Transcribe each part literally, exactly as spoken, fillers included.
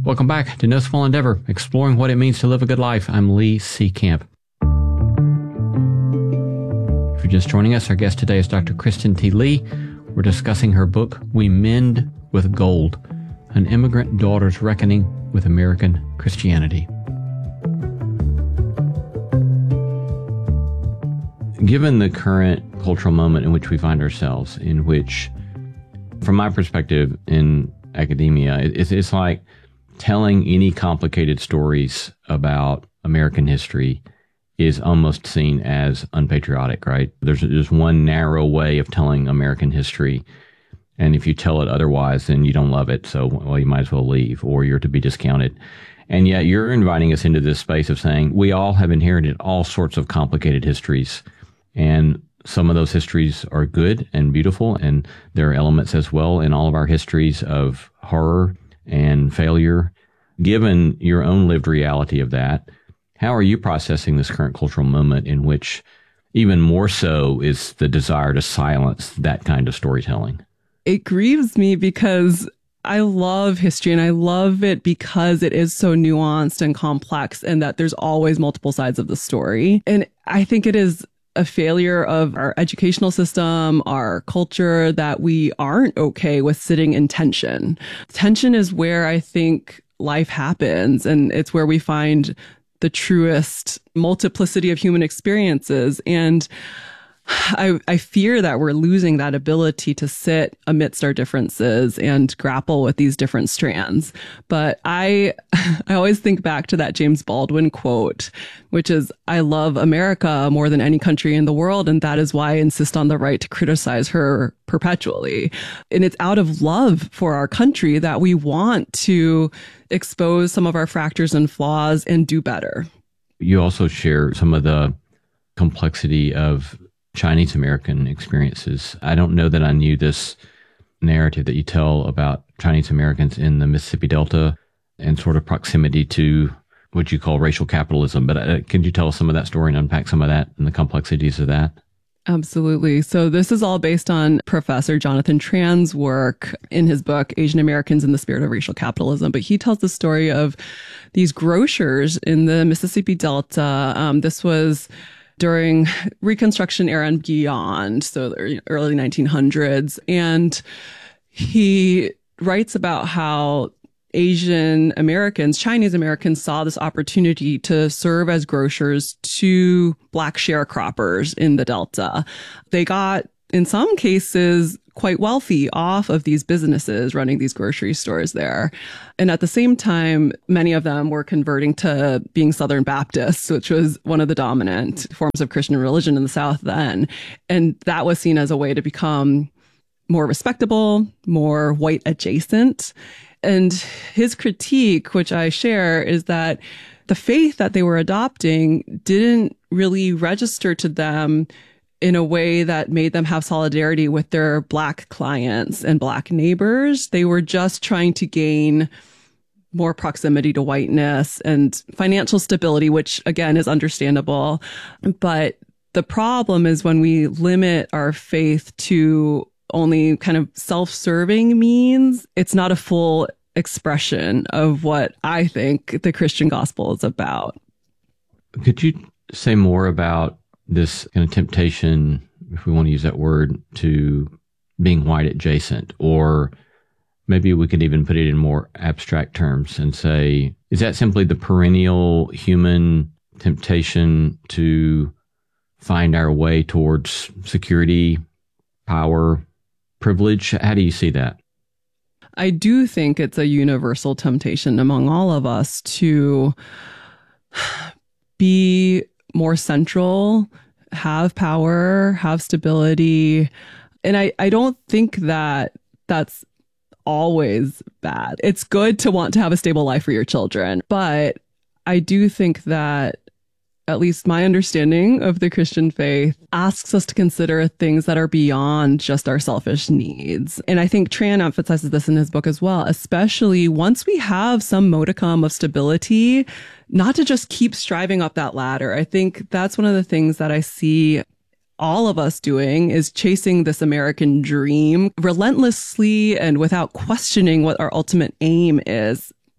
Welcome back to No Small Endeavor, exploring what it means to live a good life. I'm Lee C. Camp. If you're just joining us, our guest today is Doctor Kristen T. Lee. We're discussing her book, We Mend with Gold, An Immigrant Daughter's Reckoning with American Christianity. Given the current cultural moment in which we find ourselves, in which, from my perspective in academia, it's, it's like telling any complicated stories about American history is almost seen as unpatriotic, right? There's just one narrow way of telling American history. And if you tell it otherwise, then you don't love it. So, well, you might as well leave, or you're to be discounted. And yet you're inviting us into this space of saying we all have inherited all sorts of complicated histories. And some of those histories are good and beautiful. And there are elements as well in all of our histories of horror and failure. Given your own lived reality of that, how are you processing this current cultural moment in which even more so is the desire to silence that kind of storytelling? It grieves me because I love history and I love it because it is so nuanced and complex and that there's always multiple sides of the story. And I think it is a failure of our educational system, our culture, that we aren't okay with sitting in tension. Tension is where I think life happens, and it's where we find the truest multiplicity of human experiences. And I, I fear that we're losing that ability to sit amidst our differences and grapple with these different strands. But I, I always think back to that James Baldwin quote, which is, I love America more than any country in the world, and that is why I insist on the right to criticize her perpetually. And it's out of love for our country that we want to expose some of our fractures and flaws and do better. You also share some of the complexity of Chinese American experiences. I don't know that I knew this narrative that you tell about Chinese Americans in the Mississippi Delta and sort of proximity to what you call racial capitalism. But uh, can you tell us some of that story and unpack some of that and the complexities of that? Absolutely. So this is all based on Professor Jonathan Tran's work in his book, Asian Americans in the Spirit of Racial Capitalism. But he tells the story of these grocers in the Mississippi Delta. Um, this was during Reconstruction era and beyond, so the early nineteen hundreds. And he writes about how Asian Americans, Chinese Americans saw this opportunity to serve as grocers to Black sharecroppers in the Delta. They got, in some cases, quite wealthy off of these businesses running these grocery stores there. And at the same time, many of them were converting to being Southern Baptists, which was one of the dominant forms of Christian religion in the South then. And that was seen as a way to become more respectable, more white adjacent. And his critique, which I share, is that the faith that they were adopting didn't really register to them in a way that made them have solidarity with their Black clients and Black neighbors. They were just trying to gain more proximity to whiteness and financial stability, which again is understandable. But the problem is when we limit our faith to only kind of self-serving means, it's not a full expression of what I think the Christian gospel is about. Could you say more about this kind of temptation, if we want to use that word, to being white adjacent? Or maybe we could even put it in more abstract terms and say, is that simply the perennial human temptation to find our way towards security, power, privilege? How do you see that? I do think it's a universal temptation among all of us to be more central, have power, have stability. And I, I don't think that that's always bad. It's good to want to have a stable life for your children. But I do think that at least my understanding of the Christian faith asks us to consider things that are beyond just our selfish needs. And I think Tran emphasizes this in his book as well, especially once we have some modicum of stability, not to just keep striving up that ladder. I think that's one of the things that I see all of us doing is chasing this American dream relentlessly and without questioning what our ultimate aim is.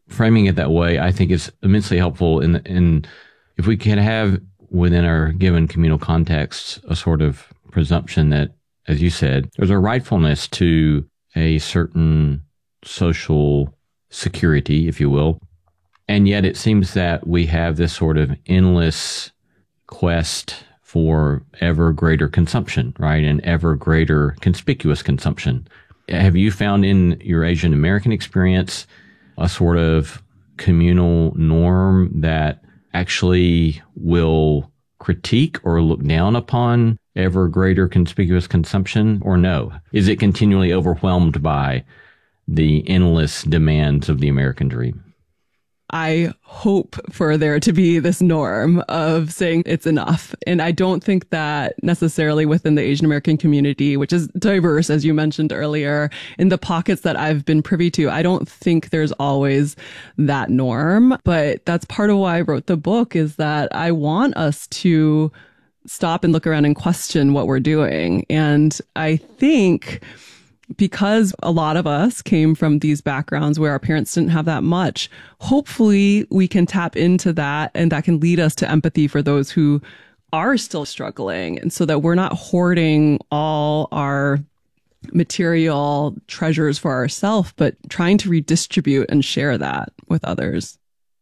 framing it that way, I think is immensely helpful in, in if we can have within our given communal context a sort of presumption that, as you said, there's a rightfulness to a certain social security, if you will. And yet it seems that we have this sort of endless quest for ever greater consumption, right? And ever greater conspicuous consumption. Have you found in your Asian American experience a sort of communal norm that actually will critique or look down upon ever greater conspicuous consumption, or no? Is it continually overwhelmed by the endless demands of the American dream? I hope for there to be this norm of saying it's enough. And I don't think that necessarily within the Asian American community, which is diverse, as you mentioned earlier, in the pockets that I've been privy to, I don't think there's always that norm. But that's part of why I wrote the book, is that I want us to stop and look around and question what we're doing. And I think because a lot of us came from these backgrounds where our parents didn't have that much, hopefully we can tap into that, and that can lead us to empathy for those who are still struggling, and so that we're not hoarding all our material treasures for ourselves, but trying to redistribute and share that with others.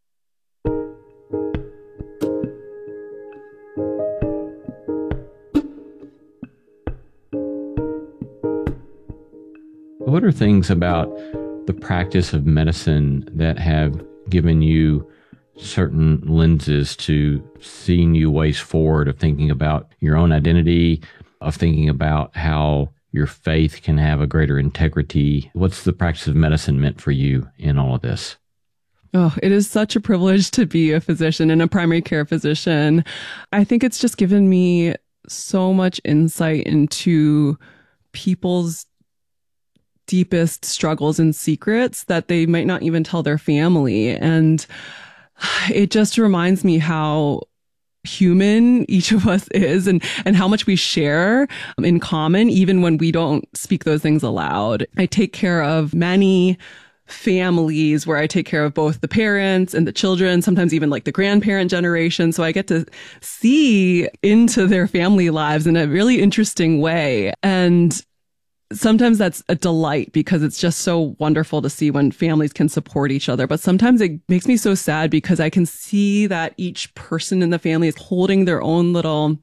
What are things about the practice of medicine that have given you certain lenses to seeing new ways forward, of thinking about your own identity, of thinking about how your faith can have a greater integrity? What's the practice of medicine meant for you in all of this? Oh, it is such a privilege to be a physician and a primary care physician. I think it's just given me so much insight into people's deepest struggles and secrets that they might not even tell their family. And it just reminds me how human each of us is, and, and how much we share in common, even when we don't speak those things aloud. I take care of many families where I take care of both the parents and the children, sometimes even like the grandparent generation. So I get to see into their family lives in a really interesting way. And sometimes that's a delight, because it's just so wonderful to see when families can support each other. But sometimes it makes me so sad, because I can see that each person in the family is holding their own little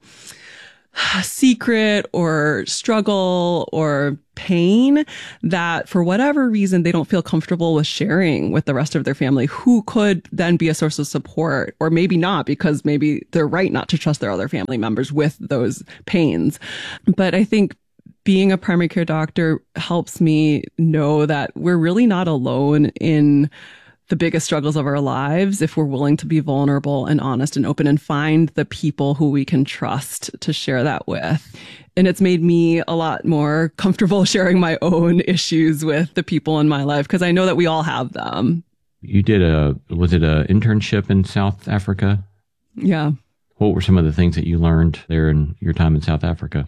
secret or struggle or pain that for whatever reason they don't feel comfortable with sharing with the rest of their family, who could then be a source of support, or maybe not, because maybe they're right not to trust their other family members with those pains. But I think being a primary care doctor helps me know that we're really not alone in the biggest struggles of our lives if we're willing to be vulnerable and honest and open and find the people who we can trust to share that with. And it's made me a lot more comfortable sharing my own issues with the people in my life, because I know that we all have them. You did a, was it an internship in South Africa? Yeah. What were some of the things that you learned there in your time in South Africa?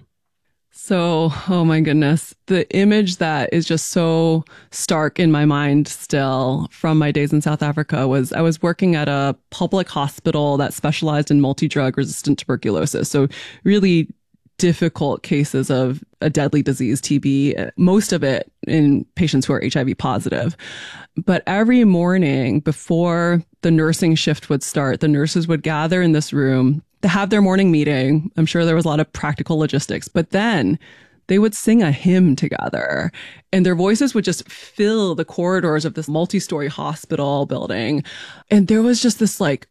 So, oh my goodness, the image that is just so stark in my mind still from my days in South Africa was I was working at a public hospital that specialized in multi-drug resistant tuberculosis. So really difficult cases of a deadly disease, T B, most of it in patients who are H I V positive. But every morning before the nursing shift would start, the nurses would gather in this room to have their morning meeting. I'm sure there was a lot of practical logistics, but then they would sing a hymn together, and their voices would just fill the corridors of this multi-story hospital building. And there was just this like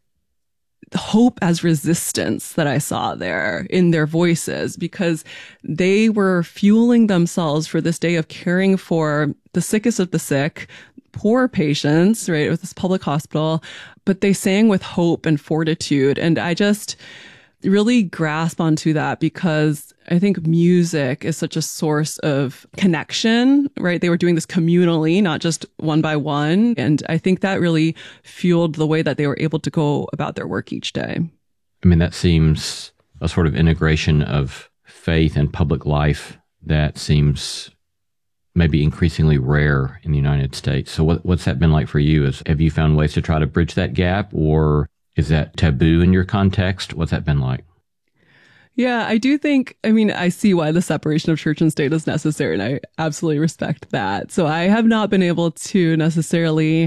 hope as resistance that I saw there in their voices, because they were fueling themselves for this day of caring for the sickest of the sick, poor patients, right, with this public hospital, but they sang with hope and fortitude. And I just really grasp onto that, because I think music is such a source of connection, right? They were doing this communally, not just one by one. And I think that really fueled the way that they were able to go about their work each day. I mean, that seems a sort of integration of faith and public life that seems maybe increasingly rare in the United States. So what, what's that been like for you? Is, have you found ways to try to bridge that gap, or is that taboo in your context? What's that been like? Yeah, I do think, I mean, I see why the separation of church and state is necessary, and I absolutely respect that. So I have not been able to necessarily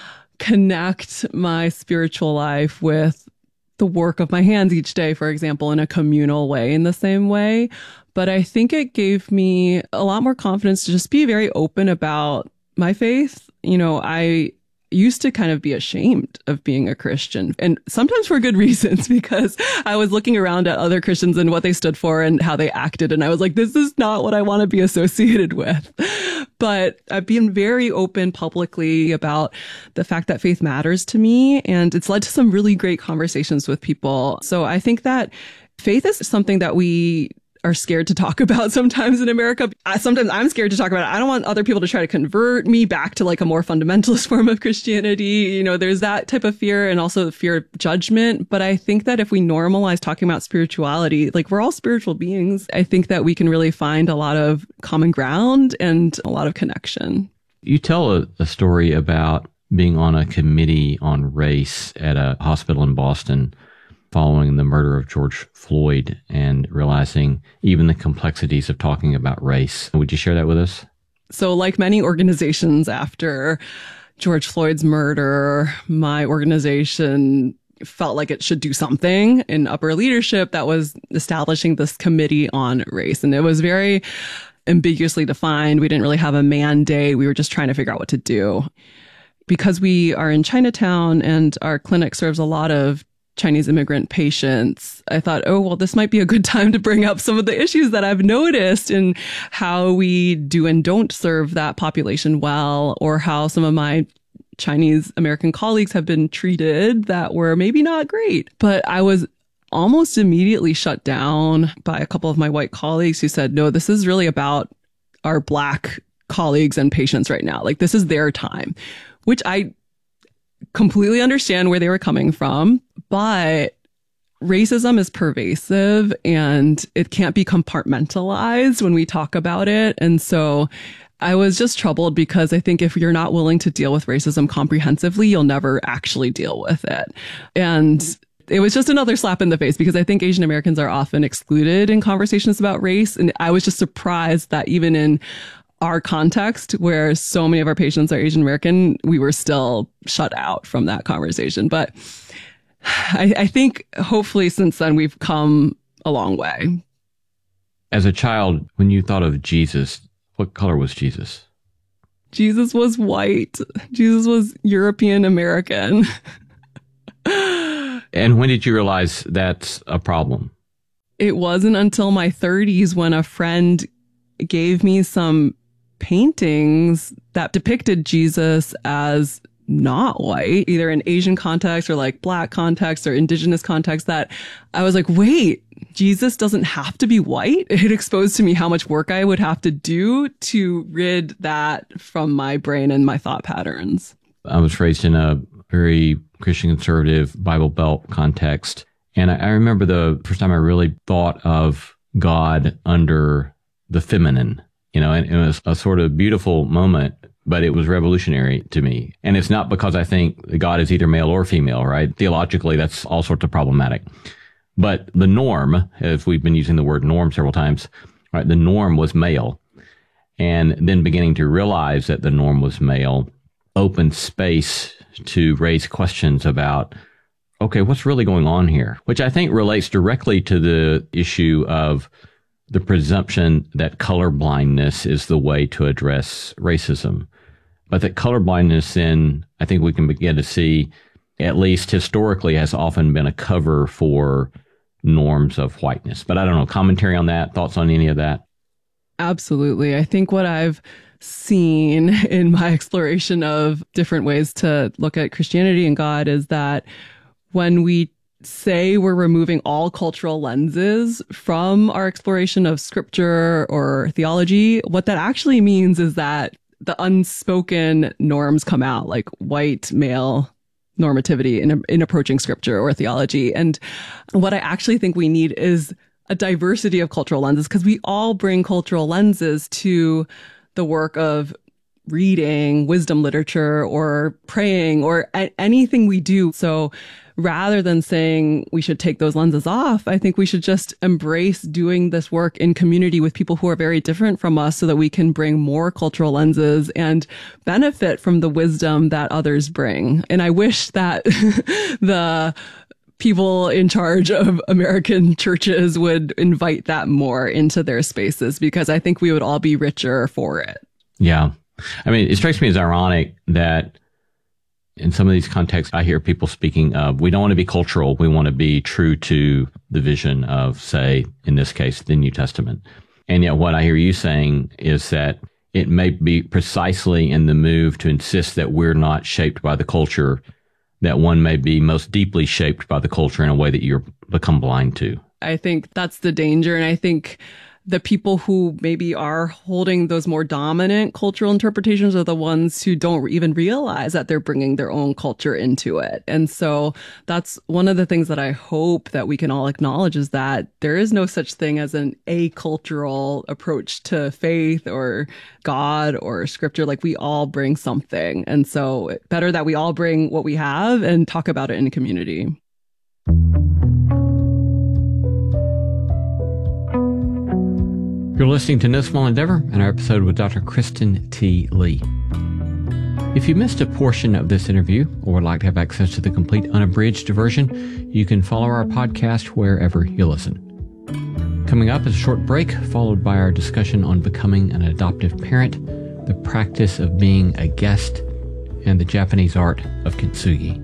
connect my spiritual life with the work of my hands each day, for example, in a communal way, in the same way. But I think it gave me a lot more confidence to just be very open about my faith. You know, I used to kind of be ashamed of being a Christian, and sometimes for good reasons, because I was looking around at other Christians and what they stood for and how they acted. And I was like, this is not what I want to be associated with. But I've been very open publicly about the fact that faith matters to me. And it's led to some really great conversations with people. So I think that faith is something that we are scared to talk about sometimes in America. I, sometimes I'm scared to talk about it. I don't want other people to try to convert me back to like a more fundamentalist form of Christianity. You know, there's that type of fear, and also the fear of judgment. But I think that if we normalize talking about spirituality, like we're all spiritual beings, I think that we can really find a lot of common ground and a lot of connection. You tell a, a story about being on a committee on race at a hospital in Boston following the murder of George Floyd, and realizing even the complexities of talking about race. Would you share that with us? So like many organizations after George Floyd's murder, my organization felt like it should do something in upper leadership that was establishing this committee on race. And it was very ambiguously defined. We didn't really have a mandate. We were just trying to figure out what to do. Because we are in Chinatown and our clinic serves a lot of Chinese immigrant patients, I thought, oh, well, this might be a good time to bring up some of the issues that I've noticed in how we do and don't serve that population well, or how some of my Chinese American colleagues have been treated that were maybe not great. But I was almost immediately shut down by a couple of my white colleagues who said, no, this is really about our Black colleagues and patients right now. Like, this is their time, which I completely understand where they were coming from, but racism is pervasive and it can't be compartmentalized when we talk about it. And so I was just troubled, because I think if you're not willing to deal with racism comprehensively, you'll never actually deal with it. And it was just another slap in the face, because I think Asian Americans are often excluded in conversations about race. And I was just surprised that even in our context, where so many of our patients are Asian American, we were still shut out from that conversation. But I, I think hopefully since then we've come a long way. As a child, when you thought of Jesus, what color was Jesus? Jesus was white. Jesus was European American. And when did you realize that's a problem? It wasn't until my thirties when a friend gave me some paintings that depicted Jesus as not white, either in Asian context or like Black context or indigenous context, that I was like, wait, Jesus doesn't have to be white. It exposed to me how much work I would have to do to rid that from my brain and my thought patterns. I was raised in a very Christian conservative Bible Belt context. And I, I remember the first time I really thought of God under the feminine, you know, and it was a sort of beautiful moment, but it was revolutionary to me. And it's not because I think God is either male or female, right? Theologically, that's all sorts of problematic. But the norm, as we've been using the word norm several times, right? The norm was male. And then beginning to realize that the norm was male opened space to raise questions about, okay, what's really going on here? Which I think relates directly to the issue of the presumption that colorblindness is the way to address racism. But that colorblindness, then, I think we can begin to see, at least historically, has often been a cover for norms of whiteness. But I don't know, commentary on that, thoughts on any of that? Absolutely. I think what I've seen in my exploration of different ways to look at Christianity and God is that when we say we're removing all cultural lenses from our exploration of scripture or theology, what that actually means is that the unspoken norms come out, like white male normativity in, in approaching scripture or theology. And what I actually think we need is a diversity of cultural lenses, because we all bring cultural lenses to the work of reading wisdom literature or praying or a- anything we do. So rather than saying we should take those lenses off, I think we should just embrace doing this work in community with people who are very different from us so that we can bring more cultural lenses and benefit from the wisdom that others bring. And I wish that the people in charge of American churches would invite that more into their spaces, because I think we would all be richer for it. Yeah. I mean, it strikes me as ironic that in some of these contexts, I hear people speaking of, we don't want to be cultural. We want to be true to the vision of, say, in this case, the New Testament. And yet what I hear you saying is that it may be precisely in the move to insist that we're not shaped by the culture, that one may be most deeply shaped by the culture in a way that you're become blind to. I think that's the danger. And I think the people who maybe are holding those more dominant cultural interpretations are the ones who don't even realize that they're bringing their own culture into it. And so that's one of the things that I hope that we can all acknowledge, is that there is no such thing as an acultural approach to faith or God or scripture. Like, we all bring something. And so better that we all bring what we have and talk about it in a community. You're listening to No Small Endeavor and our episode with Doctor Kristen T. Lee. If you missed a portion of this interview or would like to have access to the complete unabridged version, you can follow our podcast wherever you listen. Coming up is a short break, followed by our discussion on becoming an adoptive parent, the practice of being a guest, and the Japanese art of kintsugi.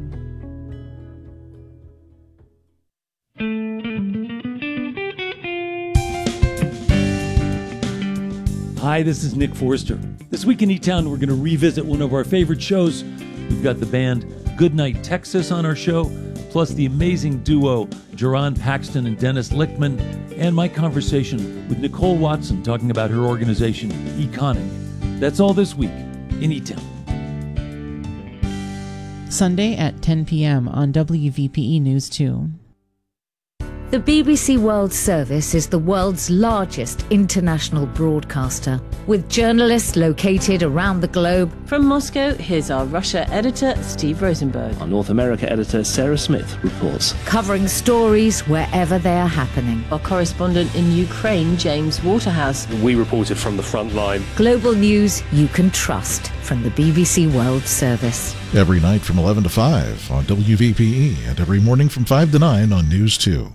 Hi, this is Nick Forster. This week in E-Town, we're going to revisit one of our favorite shows. We've got the band Goodnight Texas on our show, plus the amazing duo Jerron Paxton and Dennis Lichtman, and my conversation with Nicole Watson talking about her organization, Econic. That's all this week in E-Town. Sunday at ten p.m. on W V P E News two. The B B C World Service is the world's largest international broadcaster, with journalists located around the globe. From Moscow, here's our Russia editor, Steve Rosenberg. Our North America editor, Sarah Smith, reports. Covering stories wherever they are happening. Our correspondent in Ukraine, James Waterhouse. We reported from the front line. Global news you can trust from the B B C World Service. Every night from eleven to five on W V P E, and every morning from five to nine on News two.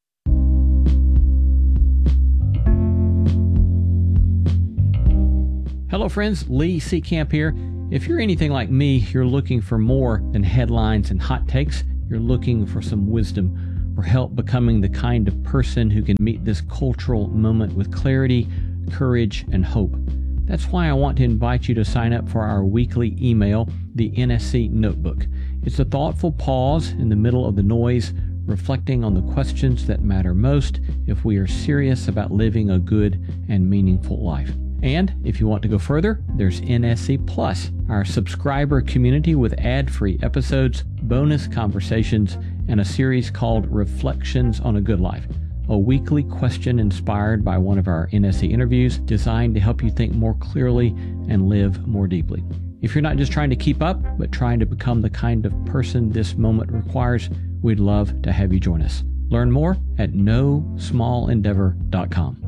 Hello friends, Lee Seacamp here. If you're anything like me, you're looking for more than headlines and hot takes. You're looking for some wisdom, for help becoming the kind of person who can meet this cultural moment with clarity, courage, and hope. That's why I want to invite you to sign up for our weekly email, the N S C Notebook. It's a thoughtful pause in the middle of the noise, reflecting on the questions that matter most if we are serious about living a good and meaningful life. And if you want to go further, there's N S C Plus, our subscriber community with ad-free episodes, bonus conversations, and a series called Reflections on a Good Life, a weekly question inspired by one of our N S C interviews designed to help you think more clearly and live more deeply. If you're not just trying to keep up, but trying to become the kind of person this moment requires, we'd love to have you join us. Learn more at no small endeavor dot com.